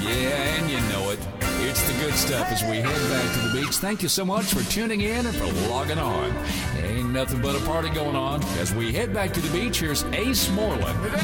Yeah, and you know it. It's the good stuff as we head back to the beach. Thank you so much for tuning in and for logging on. Ain't nothing but a party going on. As we head back to the beach, here's Ace Moreland.